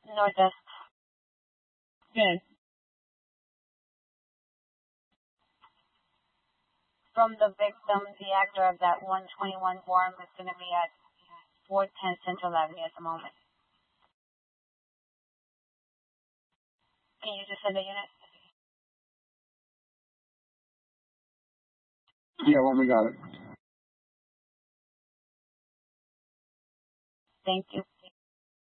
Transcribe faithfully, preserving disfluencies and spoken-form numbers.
Northwest. Good. From the victim, the actor of that one twenty-one Warren is going to be at four ten Central Avenue at the moment. Can you just send the unit? Yeah, well, we got it. Thank you.